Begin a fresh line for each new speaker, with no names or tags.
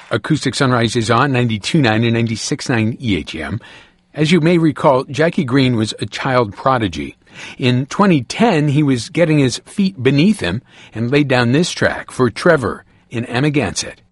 Acoustic Sunrise is on 92.9 and 96.9 EHM. As you may recall, Jackie Green was a child prodigy. In 2010, he was getting his feet beneath him and laid down this track for Trevor in Amagansett.